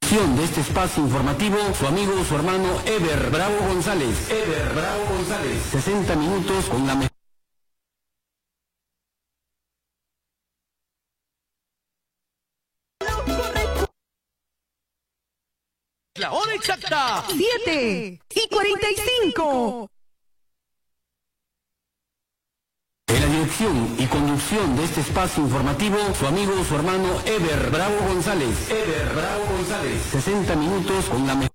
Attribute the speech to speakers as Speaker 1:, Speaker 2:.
Speaker 1: De este espacio informativo, su amigo, su hermano Ever Bravo González. 60 minutos con la mejor.
Speaker 2: La hora exacta.
Speaker 3: 7:45.
Speaker 1: En la dirección y conducción de este espacio informativo, su amigo, su hermano Ever Bravo González. 60 minutos con la mejor.